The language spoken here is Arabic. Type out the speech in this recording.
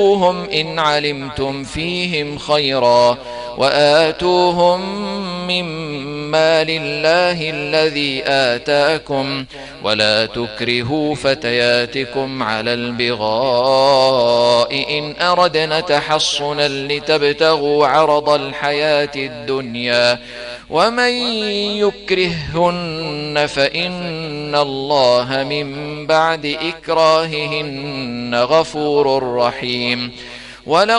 هم إن علمتم فيهم خيرا وآتوهم من مال الله الذي آتاكم ولا تكرهوا فتياتكم على البغاء إن أردنا تحصنا لتبتغوا عرض الحياة الدنيا ومن يكرههن فإن الله من بعد إكراههن غفور رحيم.